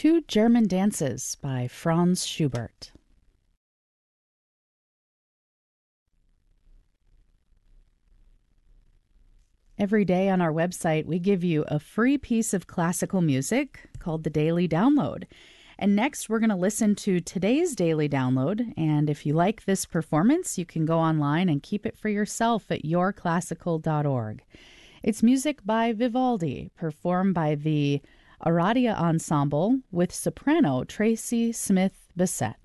Two German Dances by Franz Schubert. Every day on our website, we give you a free piece of classical music called the Daily Download. And next, we're going to listen to today's Daily Download. And if you like this performance, you can go online and keep it for yourself at yourclassical.org. It's music by Vivaldi, performed by the Aradia Ensemble with soprano Tracy Smith Bissett.